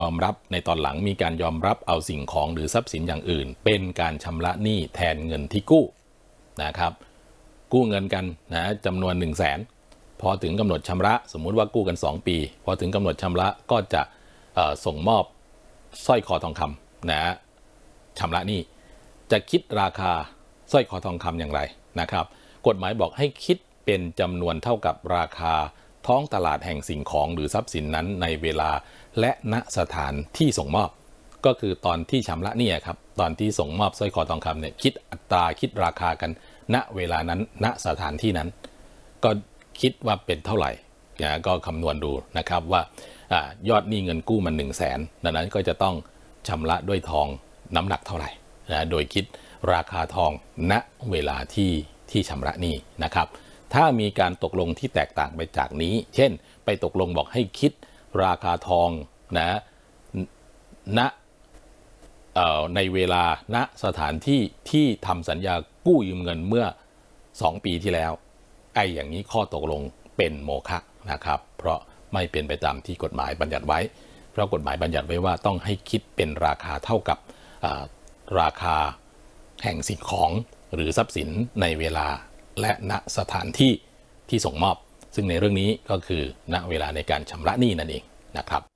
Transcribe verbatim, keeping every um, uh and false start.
ยอมรับในตอนหลังมีการยอมรับเอาสิ่งของหรือทรัพย์สินอย่างอื่นเป็นการชำระหนี้แทนเงินที่กู้นะครับกู้เงินกันนะจำนวนหนึ่งแสนพอถึงกำหนดชำระสมมุติว่ากู้กันสองปีพอถึงกำหนดชำระก็จะส่งมอบสร้อยคอทองคำนะชำระหนี้จะคิดราคาสร้อยคอทองคำอย่างไรนะครับกฎหมายบอกให้คิดเป็นจำนวนเท่ากับราคาท้องตลาดแห่งสิ่งของหรือทรัพย์สินนั้นในเวลาและณสถานที่ส่งมอบก็คือตอนที่ชำระหนี้ครับตอนที่ส่งมอบสร้อยคอทองคำเนี่ยคิดอัตราคิดราคากันณเวลานั้นณสถานที่นั้นก็คิดว่าเป็นเท่าไหร่นะก็คำนวณดูนะครับว่ายอดหนี้เงินกู้มันหนึ่งแสนดังนั้นก็จะต้องชำระด้วยทองน้ำหนักเท่าไหร่นะโดยคิดราคาทองณเวลาที่ที่ชำระหนี้นะครับถ้ามีการตกลงที่แตกต่างไปจากนี้เช่นไปตกลงบอกให้คิดราคาทองนะณในเวลาณสถานที่ที่ทำสัญญากู้ยืมเงินเมื่อสองปีที่แล้วไอ้อย่างนี้ข้อตกลงเป็นโมฆะนะครับเพราะไม่เป็นไปตามที่กฎหมายบัญญัติไว้เพราะกฎหมายบัญญัติไว้ว่าต้องให้คิดเป็นราคาเท่ากับราคาแห่งสิ่งของหรือทรัพย์สินในเวลาและณสถานที่ที่ส่งมอบซึ่งในเรื่องนี้ก็คือณเวลาในการชำระหนี้นั่นเองนะครับ